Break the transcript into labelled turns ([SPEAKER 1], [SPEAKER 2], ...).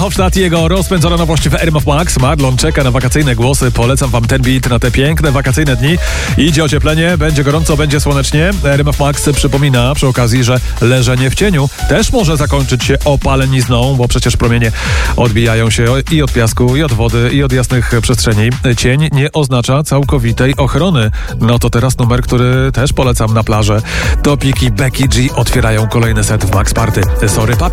[SPEAKER 1] Hofstadt i jego rozpędzona nowość w RMF Max. Marlon czeka na wakacyjne głosy. Polecam wam ten beat na te piękne wakacyjne dni. Idzie ocieplenie, będzie gorąco, będzie słonecznie. RMF Max przypomina przy okazji, że leżenie w cieniu też może zakończyć się opalenizną, bo przecież promienie odbijają się i od piasku, i od wody, i od jasnych przestrzeni. Cień nie oznacza całkowitej ochrony. No to teraz numer, który też polecam na plażę. Topik i Becky G otwierają kolejny set w Max Party. Sorry, papi.